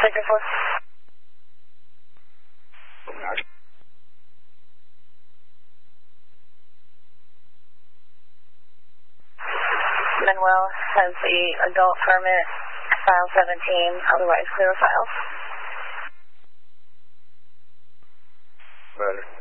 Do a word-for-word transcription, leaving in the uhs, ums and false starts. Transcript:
Sector four. Manuel has the adult permit, file seventeen, otherwise clear files. Better.